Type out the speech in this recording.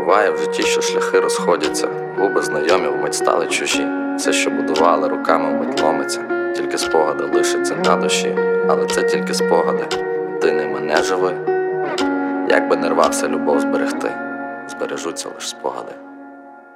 Буває в житті, що шляхи розходяться, губи знайомі вмить стали чужі. Все, що будували руками, вмить ломиться, тільки спогади лишаться на душі. Але це тільки спогади, ти ними не живи. Як би не рвався любов зберегти, збережуться лиш спогади.